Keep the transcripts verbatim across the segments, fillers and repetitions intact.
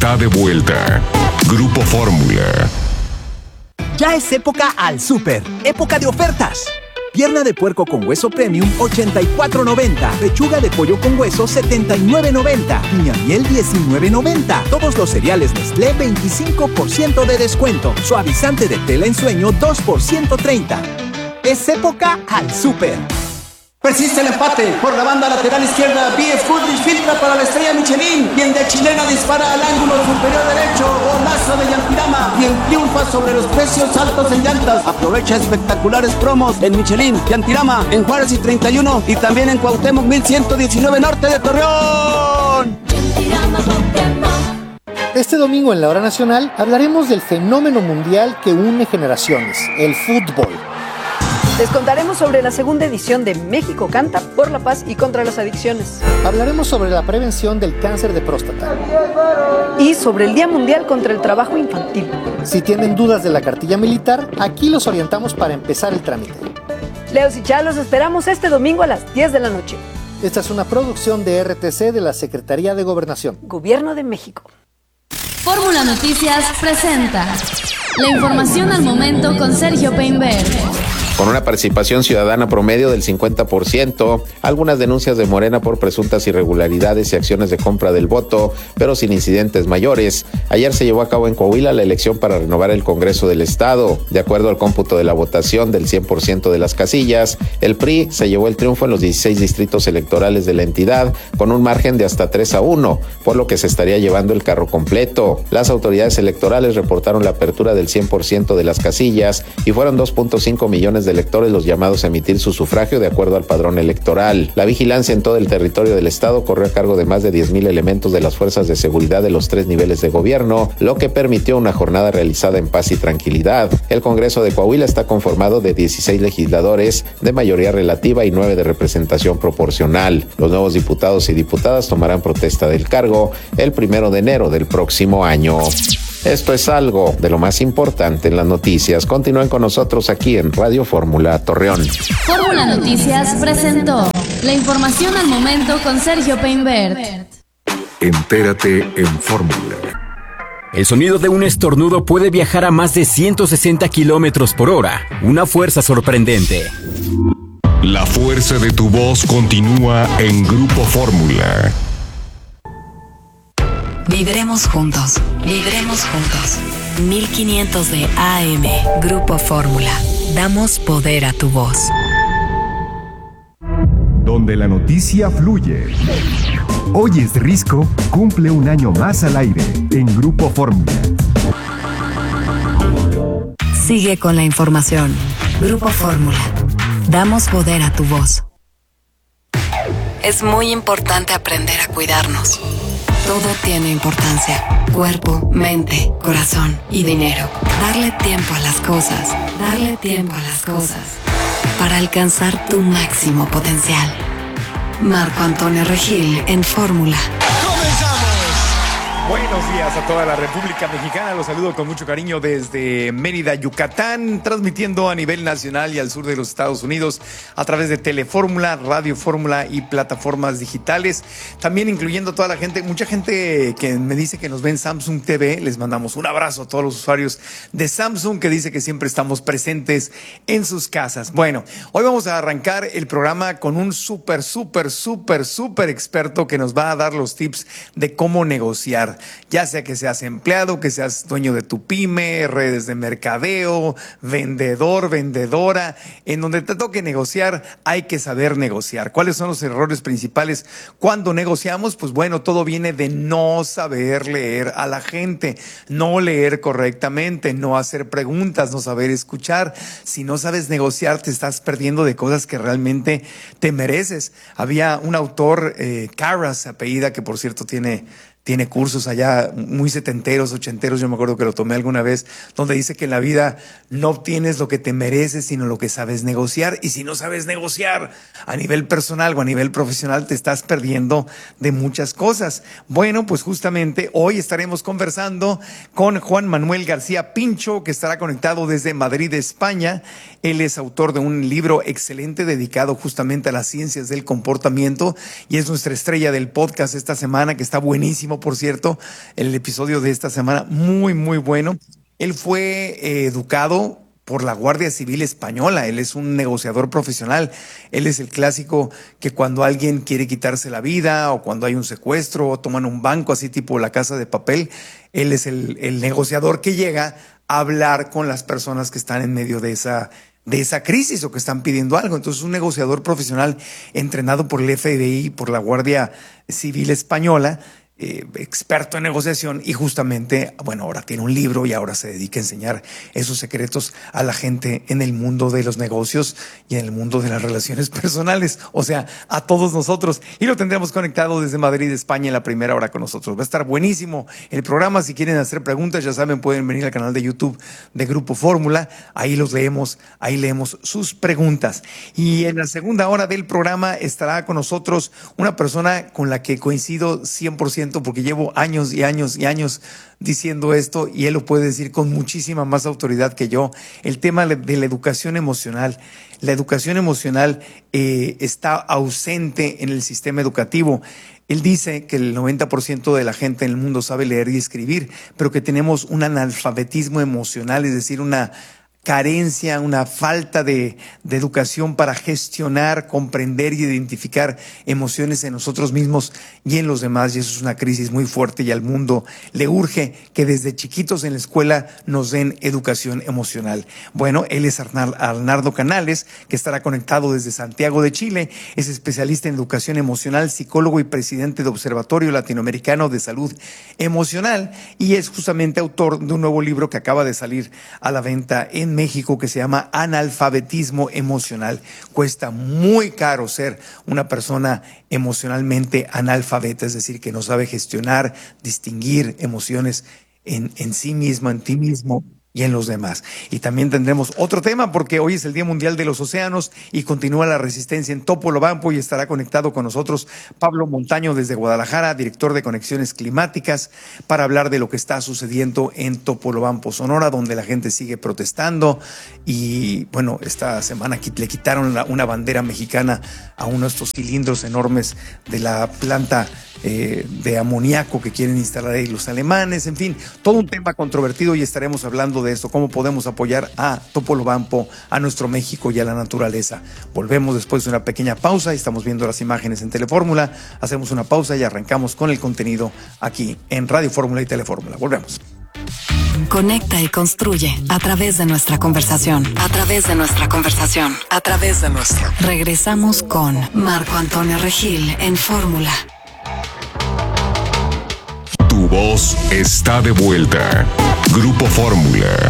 está de vuelta. Grupo Fórmula. Ya es época al súper, época de ofertas. Pierna de puerco con hueso premium, ochenta y cuatro noventa. Pechuga de pollo con hueso, setenta y nueve noventa. Piña miel, diecinueve noventa. Todos los cereales Nestlé, veinticinco por ciento de descuento. Suavizante de tela en sueño, dos por ciento treinta. Es época al súper. Persiste el empate. Por la banda lateral izquierda, B F Goodrich filtra para la estrella Michelin. Y el de chilena dispara al ángulo superior derecho. Golazo de Yantirama. Y el triunfa sobre los precios altos en llantas. Aprovecha espectaculares promos en Michelin, Yantirama, en Juárez y treinta y uno. Y también en Cuauhtémoc mil ciento diecinueve Norte de Torreón. Este domingo en la Hora Nacional hablaremos del fenómeno mundial que une generaciones, el fútbol. Les contaremos sobre la segunda edición de México Canta por la paz y contra las adicciones. Hablaremos sobre la prevención del cáncer de próstata. Y sobre el Día Mundial contra el Trabajo Infantil. Si tienen dudas de la cartilla militar, aquí los orientamos para empezar el trámite. Leos y Chá, los esperamos este domingo a las diez de la noche. Esta es una producción de R T C de la Secretaría de Gobernación. Gobierno de México. Fórmula Noticias presenta la información al momento con Sergio Peinberg. Con una participación ciudadana promedio del cincuenta por ciento, algunas denuncias de Morena por presuntas irregularidades y acciones de compra del voto, pero sin incidentes mayores. Ayer se llevó a cabo en Coahuila la elección para renovar el Congreso del Estado. De acuerdo al cómputo de la votación del cien por ciento de las casillas, el P R I se llevó el triunfo en los dieciséis distritos electorales de la entidad, con un margen de hasta tres a uno, por lo que se estaría llevando el carro completo. Las autoridades electorales reportaron la apertura del cien por ciento de las casillas y fueron dos punto cinco millones de electores los llamados a emitir su sufragio de acuerdo al padrón electoral. La vigilancia en todo el territorio del estado corrió a cargo de más de diez mil elementos de las fuerzas de seguridad de los tres niveles de gobierno, lo que permitió una jornada realizada en paz y tranquilidad. El Congreso de Coahuila está conformado de dieciséis legisladores de mayoría relativa y nueve de representación proporcional. Los nuevos diputados y diputadas tomarán protesta del cargo el primero de enero del próximo año. Esto es algo de lo más importante en las noticias. Continúen con nosotros aquí en Radio Fórmula Torreón. Fórmula Noticias presentó la información al momento con Sergio Peinberg. Entérate en Fórmula. El sonido de un estornudo puede viajar a más de ciento sesenta kilómetros por hora. Una fuerza sorprendente. La fuerza de tu voz continúa en Grupo Fórmula. Viviremos juntos, viviremos juntos. mil quinientos de A M, Grupo Fórmula. Damos poder a tu voz. Donde la noticia fluye. Hoy es Risco, cumple un año más al aire en Grupo Fórmula. Sigue con la información. Grupo Fórmula. Damos poder a tu voz. Es muy importante aprender a cuidarnos. Todo tiene importancia. Cuerpo, mente, corazón y dinero. Darle tiempo a las cosas. Darle tiempo a las cosas. Para alcanzar tu máximo potencial. Marco Antonio Regil en Fórmula. Buenos días a toda la República Mexicana. Los saludo con mucho cariño desde Mérida, Yucatán, transmitiendo a nivel nacional y al sur de los Estados Unidos a través de Telefórmula, Radio Fórmula y plataformas digitales. También incluyendo a toda la gente, mucha gente que me dice que nos ven Samsung T V. Les mandamos un abrazo a todos los usuarios de Samsung que dice que siempre estamos presentes en sus casas. Bueno, hoy vamos a arrancar el programa con un súper, súper, súper, súper experto que nos va a dar los tips de cómo negociar. Ya sea que seas empleado, que seas dueño de tu pyme, redes de mercadeo, vendedor, vendedora, en donde te toque negociar, hay que saber negociar. ¿Cuáles son los errores principales cuando negociamos? Pues bueno, todo viene de no saber leer a la gente, no leer correctamente, no hacer preguntas, no saber escuchar. Si no sabes negociar, te estás perdiendo de cosas que realmente te mereces. Había un autor, eh, Carras, apellida, que por cierto tiene... Tiene cursos allá muy setenteros, ochenteros, yo me acuerdo que lo tomé alguna vez, donde dice que en la vida no obtienes lo que te mereces, sino lo que sabes negociar. Y si no sabes negociar a nivel personal o a nivel profesional, te estás perdiendo de muchas cosas. Bueno, pues justamente hoy estaremos conversando con Juan Manuel García Pincho, que estará conectado desde Madrid, España. Él es autor de un libro excelente dedicado justamente a las ciencias del comportamiento y es nuestra estrella del podcast esta semana, que está buenísimo buenísimo, por cierto, el episodio de esta semana, muy, muy bueno. Él fue eh, educado por la Guardia Civil Española. Él es un negociador profesional. Él es el clásico que cuando alguien quiere quitarse la vida o cuando hay un secuestro o toman un banco así tipo La Casa de Papel, él es el, el negociador que llega a hablar con las personas que están en medio de esa, de esa crisis o que están pidiendo algo. Entonces, un negociador profesional entrenado por el F B I, por la Guardia Civil Española, Eh, experto en negociación, y justamente, bueno, ahora tiene un libro y ahora se dedica a enseñar esos secretos a la gente en el mundo de los negocios y en el mundo de las relaciones personales, o sea, a todos nosotros. Y lo tendremos conectado desde Madrid, España, en la primera hora con nosotros. Va a estar buenísimo el programa. Si quieren hacer preguntas, ya saben, pueden venir al canal de YouTube de Grupo Fórmula. Ahí los leemos, ahí leemos sus preguntas. Y en la segunda hora del programa estará con nosotros una persona con la que coincido cien por ciento, porque llevo años y años y años diciendo esto y él lo puede decir con muchísima más autoridad que yo. El tema de la educación emocional. La educación emocional eh, está ausente en el sistema educativo. Él dice que el noventa por ciento de la gente en el mundo sabe leer y escribir, pero que tenemos un analfabetismo emocional, es decir, una carencia, una falta de, de educación para gestionar, comprender y identificar emociones en nosotros mismos y en los demás. Y eso es una crisis muy fuerte y al mundo le urge que desde chiquitos en la escuela nos den educación emocional. Bueno, él es Arnaldo Canales, que estará conectado desde Santiago de Chile. Es especialista en educación emocional, psicólogo y presidente de Observatorio Latinoamericano de Salud Emocional, y es justamente autor de un nuevo libro que acaba de salir a la venta en México, que se llama Analfabetismo Emocional. Cuesta muy caro ser una persona emocionalmente analfabeta, es decir, que no sabe gestionar, distinguir emociones en, en sí mismo, en ti mismo y en los demás. Y también tendremos otro tema, porque hoy es el Día Mundial de los Océanos y continúa la resistencia en Topolobampo, y estará conectado con nosotros Pablo Montaño desde Guadalajara, director de Conexiones Climáticas, para hablar de lo que está sucediendo en Topolobampo, Sonora, donde la gente sigue protestando. Y bueno, esta semana le quitaron la, una bandera mexicana a uno de estos cilindros enormes de la planta eh, de amoníaco que quieren instalar ahí los alemanes. En fin, todo un tema controvertido, y estaremos hablando de esto, cómo podemos apoyar a Topolobampo, a nuestro México y a la naturaleza. Volvemos después de una pequeña pausa y estamos viendo las imágenes en Telefórmula. Hacemos una pausa y arrancamos con el contenido aquí en Radio Fórmula y Telefórmula. Volvemos. Conecta y construye a través de nuestra conversación, a través de nuestra conversación, a través de nuestra. Regresamos con Marco Antonio Regil en Fórmula. Tu voz está de vuelta. Grupo Fórmula.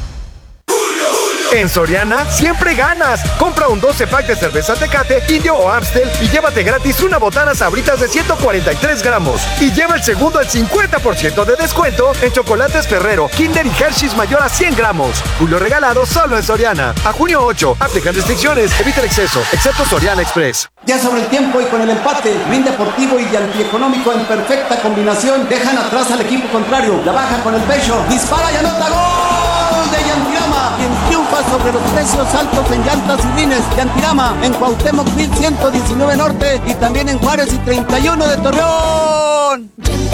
En Soriana siempre ganas. Compra un doce pack de cerveza Tecate, Indio o Amstel y llévate gratis una botana Sabritas de ciento cuarenta y tres gramos. Y lleva el segundo al cincuenta por ciento de descuento en chocolates Ferrero, Kinder y Hershey's mayor a cien gramos. Julio regalado solo en Soriana. A junio ocho. Aplican restricciones. Evita el exceso. Excepto Soriana Express. Ya sobre el tiempo y con el empate, Green Deportivo y Antieconómico en perfecta combinación dejan atrás al equipo contrario. La baja con el pecho. Dispara y anota gol de Yantirama, quien triunfa sobre los precios altos en llantas y rines. Yantirama en Cuauhtémoc mil ciento diecinueve Norte y también en Juárez y treinta y uno de Torreón.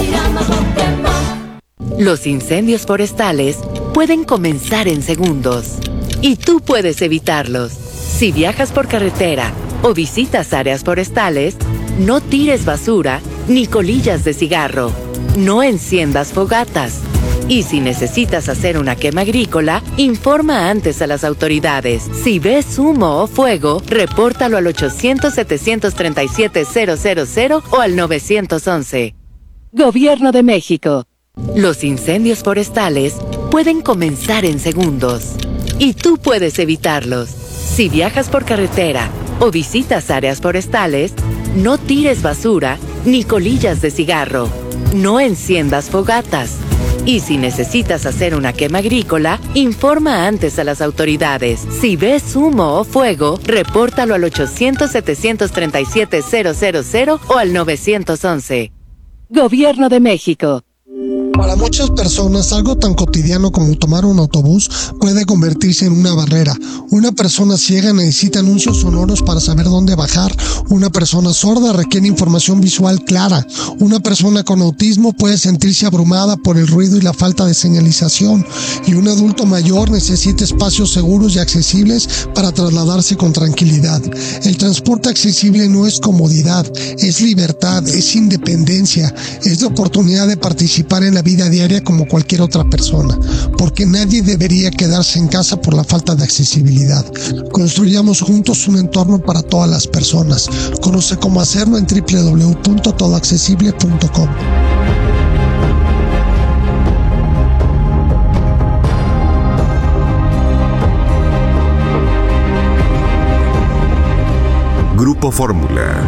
Los incendios forestales pueden comenzar en segundos y tú puedes evitarlos. Si viajas por carretera o visitas áreas forestales, no tires basura ni colillas de cigarro. No enciendas fogatas. Y si necesitas hacer una quema agrícola, informa antes a las autoridades. Si ves humo o fuego, repórtalo al ochocientos, setecientos treinta y siete, cero cero cero o al nueve once. Gobierno de México. Los incendios forestales pueden comenzar en segundos y tú puedes evitarlos. Si viajas por carretera o visitas áreas forestales, no tires basura ni colillas de cigarro. No enciendas fogatas. Y si necesitas hacer una quema agrícola, informa antes a las autoridades. Si ves humo o fuego, repórtalo al ochocientos, setecientos treinta y siete, cero cero cero o al nueve once. Gobierno de México. Para muchas personas, algo tan cotidiano como tomar un autobús puede convertirse en una barrera. Una persona ciega necesita anuncios sonoros para saber dónde bajar. Una persona sorda requiere información visual clara. Una persona con autismo puede sentirse abrumada por el ruido y la falta de señalización. Y un adulto mayor necesita espacios seguros y accesibles para trasladarse con tranquilidad. El transporte accesible no es comodidad, es libertad, es independencia, es la oportunidad de participar en la vida diaria como cualquier otra persona, porque nadie debería quedarse en casa por la falta de accesibilidad. Construyamos juntos un entorno para todas las personas. Conoce cómo hacerlo en doble u doble u doble u punto todo accesible punto com. Grupo Fórmula.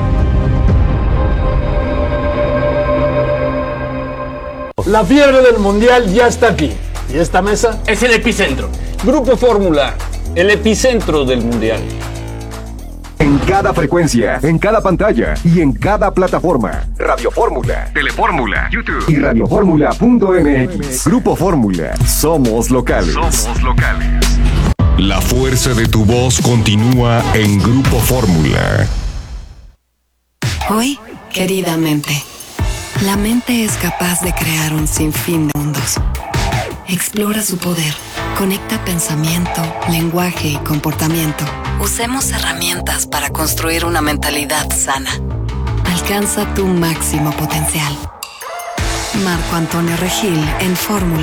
La fiebre del mundial ya está aquí. ¿Y esta mesa? Es el epicentro. Grupo Fórmula, el epicentro del mundial. En cada frecuencia, en cada pantalla y en cada plataforma. Radio Fórmula, Telefórmula, YouTube y radio fórmula punto m x. Grupo Fórmula. Somos locales. Somos locales. La fuerza de tu voz continúa en Grupo Fórmula. Hoy, querida mente, la mente es capaz de crear un sinfín de mundos. Explora su poder. Conecta pensamiento, lenguaje y comportamiento. Usemos herramientas para construir una mentalidad sana. Alcanza tu máximo potencial. Marco Antonio Regil en Fórmula.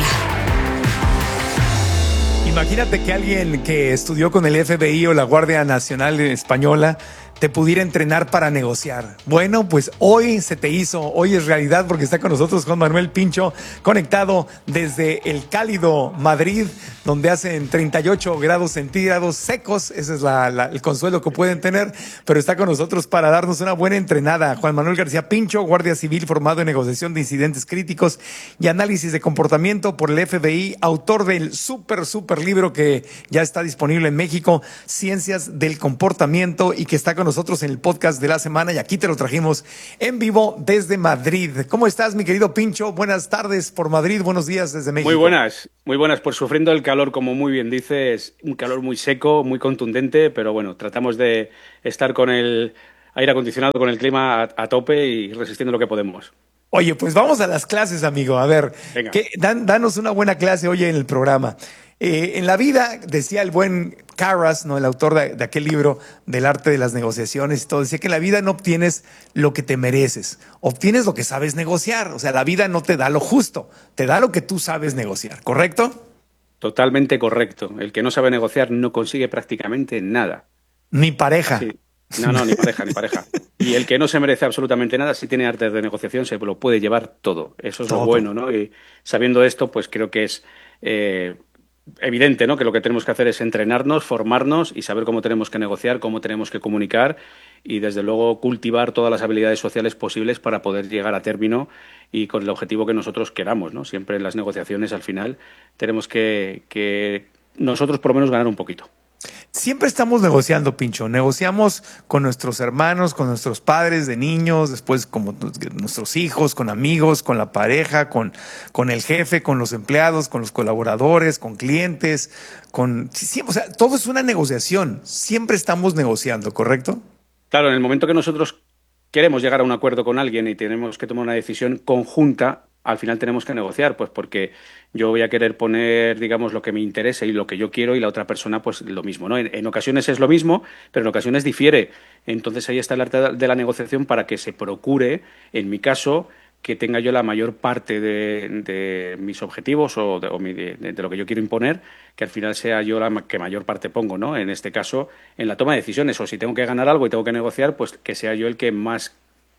Imagínate que alguien que estudió con el F B I o la Guardia Nacional Española te pudiera entrenar para negociar. Bueno, pues hoy se te hizo, hoy es realidad porque está con nosotros Juan Manuel Pincho, conectado desde el cálido Madrid, donde hacen treinta y ocho grados centígrados secos. Ese es la, la, el consuelo que pueden tener, pero está con nosotros para darnos una buena entrenada. Juan Manuel García Pincho, guardia civil formado en negociación de incidentes críticos y análisis de comportamiento por el F B I, autor del súper, súper libro que ya está disponible en México, Ciencias del Comportamiento, y que está con nosotros en el podcast de la semana, y aquí te lo trajimos en vivo desde Madrid. ¿Cómo estás, mi querido Pincho? Buenas tardes por Madrid, buenos días desde México. Muy buenas, muy buenas, pues sufriendo el calor, como muy bien dices, un calor muy seco, muy contundente, pero bueno, tratamos de estar con el aire acondicionado, con el clima a, a tope y resistiendo lo que podemos. Oye, pues vamos a las clases, amigo. A ver, ¿qué, dan, danos una buena clase hoy en el programa. Eh, en la vida, decía el buen Carras, ¿no?, el autor de, de aquel libro del arte de las negociaciones y todo, decía que en la vida no obtienes lo que te mereces, obtienes lo que sabes negociar. O sea, la vida no te da lo justo, te da lo que tú sabes negociar, ¿correcto? Totalmente correcto. El que no sabe negociar no consigue prácticamente nada. Ni pareja. Sí. No, no, ni pareja, ni pareja. Y el que no se merece absolutamente nada, si tiene arte de negociación, se lo puede llevar todo. Eso es todo. Lo bueno, ¿no? Y sabiendo esto, pues creo que es eh, evidente, ¿no?, que lo que tenemos que hacer es entrenarnos, formarnos y saber cómo tenemos que negociar, cómo tenemos que comunicar y, desde luego, cultivar todas las habilidades sociales posibles para poder llegar a término y con el objetivo que nosotros queramos, ¿no? Siempre en las negociaciones, al final, tenemos que, que nosotros, por lo menos, ganar un poquito. Siempre estamos negociando, Pincho. Negociamos con nuestros hermanos, con nuestros padres de niños, después con nuestros hijos, con amigos, con la pareja, con, con el jefe, con los empleados, con los colaboradores, con clientes, con siempre, o sea, todo es una negociación. Siempre estamos negociando, ¿correcto? Claro, en el momento que nosotros queremos llegar a un acuerdo con alguien y tenemos que tomar una decisión conjunta, al final tenemos que negociar, pues porque yo voy a querer poner, digamos, lo que me interesa y lo que yo quiero, y la otra persona, pues lo mismo, ¿no? En, en ocasiones es lo mismo, pero en ocasiones difiere. Entonces ahí está el arte de la negociación para que se procure, en mi caso, que tenga yo la mayor parte de, de mis objetivos o, de, o mi, de, de lo que yo quiero imponer, que al final sea yo la que mayor parte pongo, ¿no? En este caso, en la toma de decisiones, o si tengo que ganar algo y tengo que negociar, pues que sea yo el que más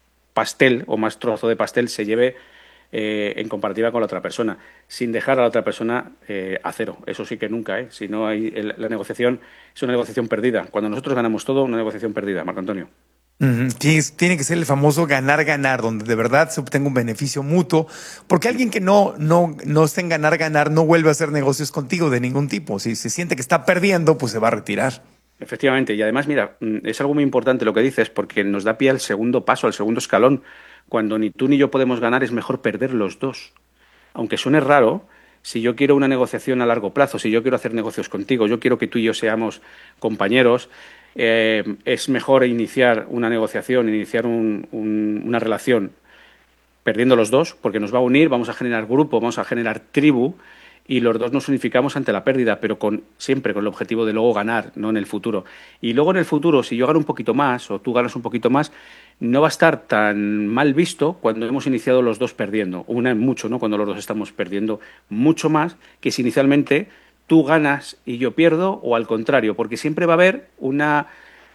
pastel o más trozo de pastel se lleve Eh, en comparativa con la otra persona, sin dejar a la otra persona eh, a cero. Eso sí que nunca, ¿eh? Si no hay, el, la negociación es una negociación perdida. Cuando nosotros ganamos todo, una negociación perdida, Marco Antonio. Uh-huh. Sí, tiene que ser el famoso ganar-ganar, donde de verdad se obtenga un beneficio mutuo, porque alguien que no, no, no está en ganar-ganar no vuelve a hacer negocios contigo de ningún tipo. Si se siente que está perdiendo, pues se va a retirar. Efectivamente, y además, mira, es algo muy importante lo que dices, porque nos da pie al segundo paso, al segundo escalón. Cuando ni tú ni yo podemos ganar, es mejor perder los dos. aunque suene raro, si yo quiero una negociación a largo plazo, si yo quiero hacer negocios contigo, yo quiero que tú y yo seamos compañeros, eh, es mejor iniciar una negociación, iniciar un, un, una relación perdiendo los dos, porque nos va a unir, vamos a generar grupo, vamos a generar tribu, y los dos nos unificamos ante la pérdida, pero con siempre con el objetivo de luego ganar, no en el futuro. Y luego en el futuro, si yo gano un poquito más o tú ganas un poquito más, no va a estar tan mal visto cuando hemos iniciado los dos perdiendo. Una en mucho, ¿no? Cuando los dos estamos perdiendo mucho más que si inicialmente tú ganas y yo pierdo, o al contrario, porque siempre va a haber una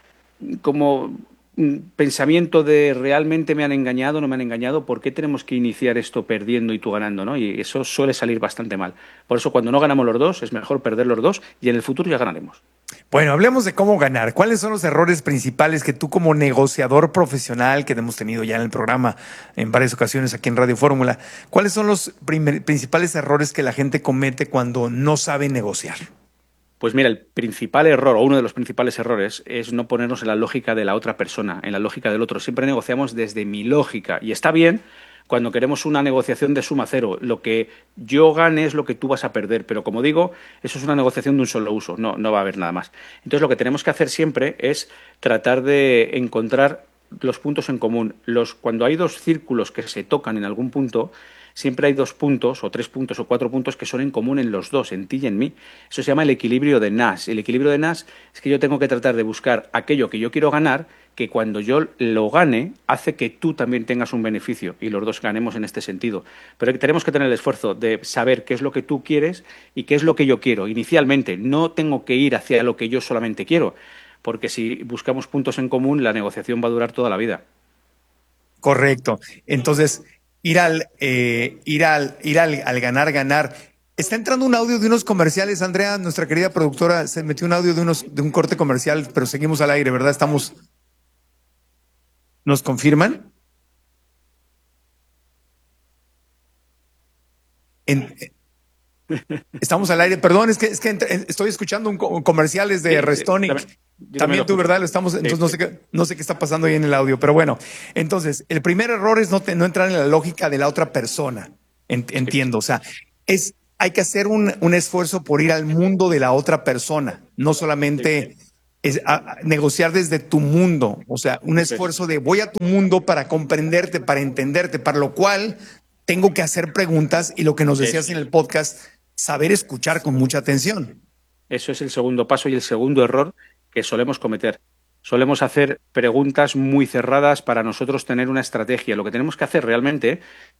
como un pensamiento de realmente me han engañado, no me han engañado, ¿por qué tenemos que iniciar esto perdiendo y tú ganando, ¿no? Y eso suele salir bastante mal. Por eso cuando no ganamos los dos, es mejor perder los dos y en el futuro ya ganaremos. Bueno, hablemos de cómo ganar. ¿Cuáles son los errores principales que tú como negociador profesional, que hemos tenido ya en el programa en varias ocasiones aquí en Radio Fórmula, cuáles son los primer, principales errores que la gente comete cuando no sabe negociar? Pues mira, el principal error, o uno de los principales errores, es no ponernos en la lógica de la otra persona, en la lógica del otro. Siempre negociamos desde mi lógica. Y está bien cuando queremos una negociación de suma cero. Lo que yo gane es lo que tú vas a perder. Pero como digo, eso es una negociación de un solo uso. No, no va a haber nada más. Entonces lo que tenemos que hacer siempre es tratar de encontrar los puntos en común. Los, cuando hay dos círculos que se tocan en algún punto, siempre hay dos puntos, o tres puntos, o cuatro puntos que son en común en los dos, en ti y en mí. Eso se llama el equilibrio de Nash. El equilibrio de Nash es que yo tengo que tratar de buscar aquello que yo quiero ganar, que cuando yo lo gane, hace que tú también tengas un beneficio y los dos ganemos en este sentido. Pero tenemos que tener el esfuerzo de saber qué es lo que tú quieres y qué es lo que yo quiero. Inicialmente, no tengo que ir hacia lo que yo solamente quiero, porque si buscamos puntos en común, la negociación va a durar toda la vida. Correcto. Entonces, ir al, eh, ir al, ir al, al ganar, ganar. Está entrando un audio de unos comerciales, Andrea, nuestra querida productora, se metió un audio de unos, de un corte comercial, pero seguimos al aire, ¿verdad? Estamos. ¿Nos confirman? En, estamos al aire, perdón, es que, es que entre, estoy escuchando un, un comerciales de sí, Restonic. Sí, también, también tú, ¿verdad? Lo estamos, entonces sí, no sé qué, no sé qué está pasando ahí en el audio, pero bueno. Entonces, el primer error es no, te, no entrar en la lógica de la otra persona. Entiendo. O sea, es, hay que hacer un, un esfuerzo por ir al mundo de la otra persona, no solamente es a, a negociar desde tu mundo. O sea, un esfuerzo de voy a tu mundo para comprenderte, para entenderte, para lo cual tengo que hacer preguntas y lo que nos decías en el podcast, saber escuchar con mucha atención. Eso es el segundo paso y el segundo error que solemos cometer. Solemos hacer preguntas muy cerradas para nosotros tener una estrategia. Lo que tenemos que hacer realmente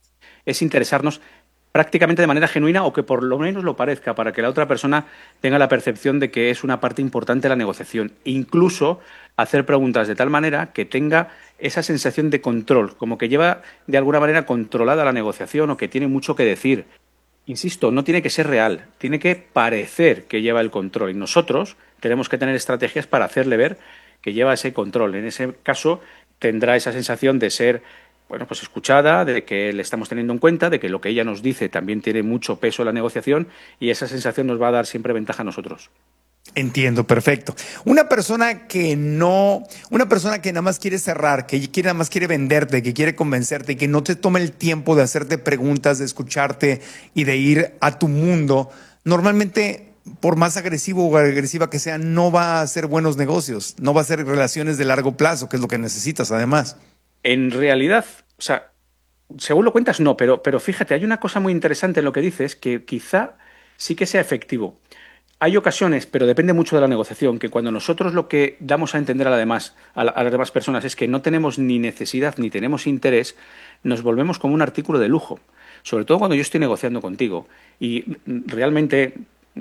es interesarnos prácticamente de manera genuina, o que por lo menos lo parezca, para que la otra persona tenga la percepción de que es una parte importante de la negociación. Incluso hacer preguntas de tal manera que tenga esa sensación de control, como que lleva de alguna manera controlada la negociación o que tiene mucho que decir. Insisto, no tiene que ser real, tiene que parecer que lleva el control. Y nosotros tenemos que tener estrategias para hacerle ver que lleva ese control. En ese caso tendrá esa sensación de ser, bueno, pues escuchada, de que le estamos teniendo en cuenta, de que lo que ella nos dice también tiene mucho peso en la negociación, y esa sensación nos va a dar siempre ventaja a nosotros. Entiendo, perfecto. Una persona que no, una persona que nada más quiere cerrar, que quiere, nada más quiere venderte, que quiere convencerte y que no te toma el tiempo de hacerte preguntas, de escucharte y de ir a tu mundo, normalmente, por más agresivo o agresiva que sea, no va a hacer buenos negocios, no va a hacer relaciones de largo plazo, que es lo que necesitas además. En realidad, o sea, según lo cuentas, no, pero, pero fíjate, hay una cosa muy interesante en lo que dices, que quizá sí que sea efectivo. Hay ocasiones, pero depende mucho de la negociación, que cuando nosotros lo que damos a entender a, la demás, a, la, a las demás personas es que no tenemos ni necesidad ni tenemos interés, nos volvemos como un artículo de lujo. Sobre todo cuando yo estoy negociando contigo y realmente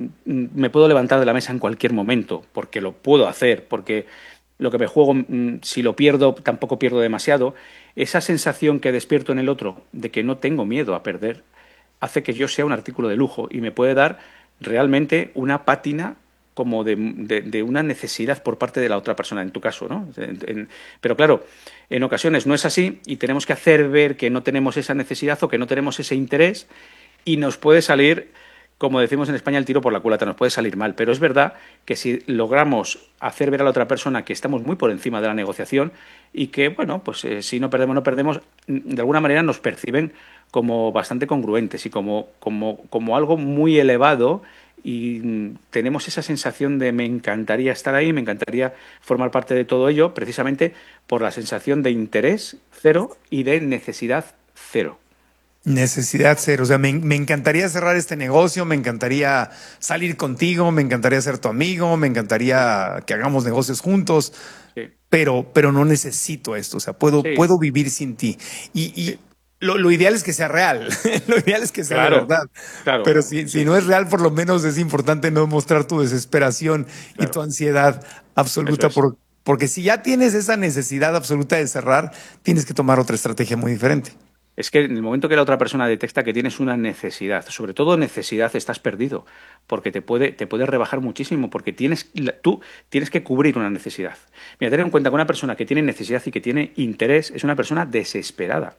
me puedo levantar de la mesa en cualquier momento, porque lo puedo hacer, porque lo que me juego, si lo pierdo, tampoco pierdo demasiado. Esa sensación que despierto en el otro de que no tengo miedo a perder hace que yo sea un artículo de lujo y me puede dar realmente una pátina como de, de, de una necesidad por parte de la otra persona, en tu caso, ¿no? En, en, pero claro, en ocasiones no es así y tenemos que hacer ver que no tenemos esa necesidad o que no tenemos ese interés, y nos puede salir como decimos en España, el tiro por la culata nos puede salir mal, pero es verdad que si logramos hacer ver a la otra persona que estamos muy por encima de la negociación y que, bueno, pues eh, si no perdemos, no perdemos, de alguna manera nos perciben como bastante congruentes y como, como, como algo muy elevado, y tenemos esa sensación de me encantaría estar ahí, me encantaría formar parte de todo ello, precisamente por la sensación de interés cero y de necesidad cero. Necesidad cero, o sea, me, me encantaría cerrar este negocio, me encantaría salir contigo, me encantaría ser tu amigo, me encantaría que hagamos negocios juntos, sí. pero, pero no necesito esto, o sea, puedo, sí. puedo vivir sin ti. Y, y sí. lo, lo ideal es que sea real, lo ideal es que sea claro, de verdad, claro. pero si, si no es real, por lo menos es importante no mostrar tu desesperación claro. y tu ansiedad absoluta, es. por, porque si ya tienes esa necesidad absoluta de cerrar, tienes que tomar otra estrategia muy diferente. Es que en el momento que la otra persona detecta que tienes una necesidad, sobre todo necesidad, estás perdido, porque te puede, te puede rebajar muchísimo, porque tienes, tú tienes que cubrir una necesidad. Mira, ten en cuenta que una persona que tiene necesidad y que tiene interés es una persona desesperada.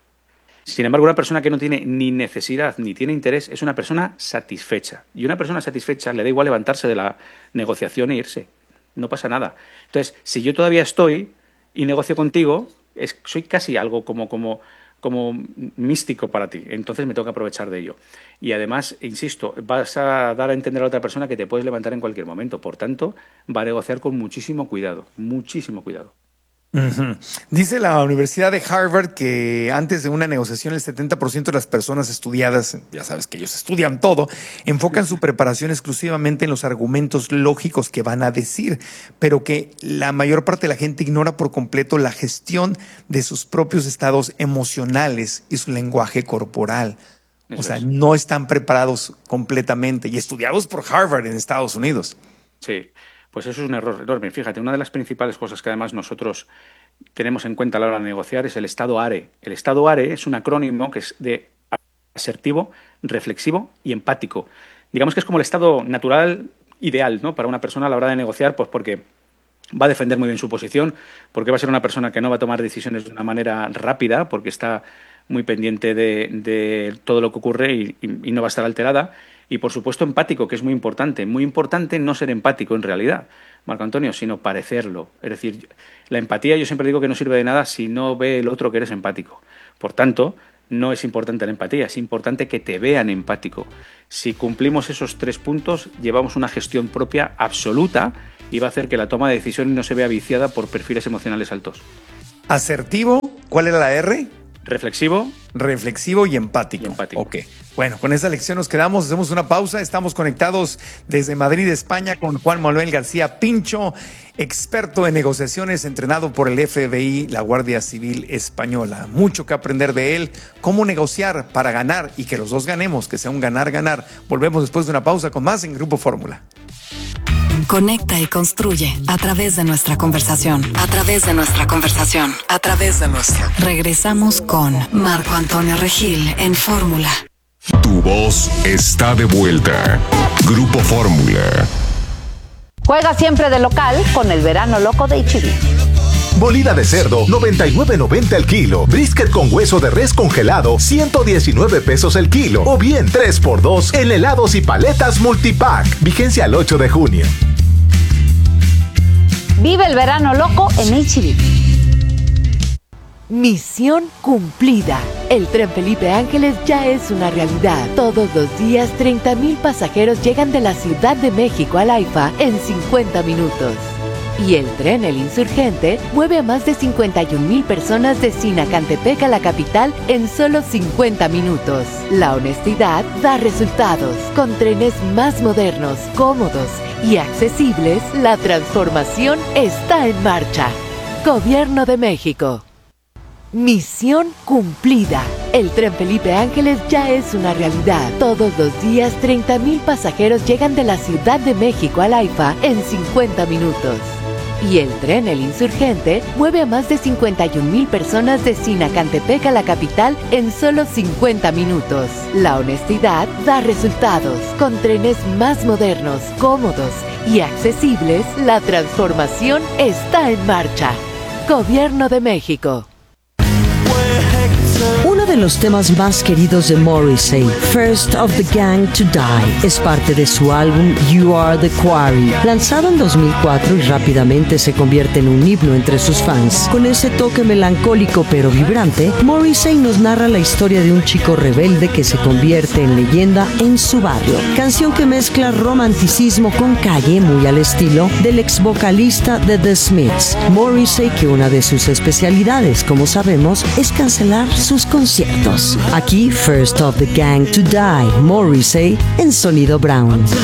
Sin embargo, una persona que no tiene ni necesidad ni tiene interés es una persona satisfecha. Y una persona satisfecha le da igual levantarse de la negociación e irse. No pasa nada. Entonces, si yo todavía estoy y negocio contigo, es, soy casi algo como... como como místico para ti, entonces me tengo que aprovechar de ello. Y además, insisto, vas a dar a entender a la otra persona que te puedes levantar en cualquier momento, por tanto, va a negociar con muchísimo cuidado, muchísimo cuidado. Uh-huh. Dice la Universidad de Harvard que antes de una negociación el setenta por ciento de las personas estudiadas, ya sabes que ellos estudian todo, enfocan su preparación exclusivamente en los argumentos lógicos que van a decir, pero que la mayor parte de la gente ignora por completo la gestión de sus propios estados emocionales y su lenguaje corporal. Eso o sea, es. no están preparados completamente y estudiados por Harvard en Estados Unidos. Sí. Pues eso es un error enorme. Fíjate, una de las principales cosas que además nosotros tenemos en cuenta a la hora de negociar es el estado A R E. El estado A R E es un acrónimo que es de asertivo, reflexivo y empático. Digamos que es como el estado natural ideal, ¿no?, para una persona a la hora de negociar, pues porque va a defender muy bien su posición, porque va a ser una persona que no va a tomar decisiones de una manera rápida, porque está muy pendiente de, de todo lo que ocurre y, y, y no va a estar alterada. Y, por supuesto, empático, que es muy importante. Muy importante no ser empático en realidad, Marco Antonio, sino parecerlo. Es decir, la empatía yo siempre digo que no sirve de nada si no ve el otro que eres empático. Por tanto, no es importante la empatía, es importante que te vean empático. Si cumplimos esos tres puntos, llevamos una gestión propia absoluta y va a hacer que la toma de decisiones no se vea viciada por perfiles emocionales altos. Asertivo, ¿cuál era la R? Reflexivo. Reflexivo y empático. y empático. Ok. Bueno, con esa lección nos quedamos, hacemos una pausa. Estamos conectados desde Madrid, España, con Juan Manuel García Pincho, experto en negociaciones, entrenado por el F B I, la Guardia Civil Española. Mucho que aprender de él, cómo negociar para ganar y que los dos ganemos, que sea un ganar-ganar. Volvemos después de una pausa con más en Grupo Fórmula. Conecta y construye a través de nuestra conversación, a través de nuestra conversación, a través de nuestra. Regresamos con Marco Antonio Regil en Fórmula. Tu voz está de vuelta. Grupo Fórmula. Juega siempre de local con el verano loco de H E B. Molida de cerdo, noventa y nueve noventa el kilo. Brisket con hueso de res congelado, ciento diecinueve pesos el kilo. O bien tres por dos en helados y paletas multipack. Vigencia al ocho de junio. Vive el verano loco en H E B. Misión cumplida. El tren Felipe Ángeles ya es una realidad. Todos los días, treinta mil pasajeros llegan de la Ciudad de México al AIFA en cincuenta minutos. Y el tren El Insurgente mueve a más de cincuenta y un mil personas de Sinacantepec a la capital en solo cincuenta minutos. La honestidad da resultados. Con trenes más modernos, cómodos y accesibles, la transformación está en marcha. Gobierno de México. Misión cumplida. El tren Felipe Ángeles ya es una realidad. Todos los días, treinta mil pasajeros llegan de la Ciudad de México al AIFA en cincuenta minutos. Y el tren El Insurgente mueve a más de cincuenta y un mil personas de Sinacantepec a la capital en solo cincuenta minutos. La honestidad da resultados. Con trenes más modernos, cómodos y accesibles, la transformación está en marcha. Gobierno de México. Uno de de los temas más queridos de Morrissey, First of the Gang to Die, es parte de su álbum You Are the Quarry, lanzado en dos mil cuatro y rápidamente se convierte en un himno entre sus fans. Con ese toque melancólico pero vibrante, Morrissey nos narra la historia de un chico rebelde que se convierte en leyenda en su barrio. Canción que mezcla romanticismo con calle, muy al estilo del ex vocalista de The Smiths. Morrissey, que una de sus especialidades, como sabemos, es cancelar sus conciertos. Aquí, First of the Gang to Die, Morrissey en Sonido Brown.